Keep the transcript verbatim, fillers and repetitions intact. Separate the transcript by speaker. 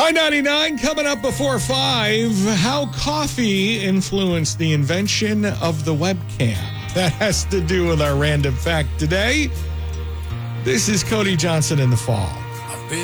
Speaker 1: I ninety-nine coming up before five. How coffee influenced the invention of the webcam. That has to do with our random fact today. This is Cody Johnson in the Fall.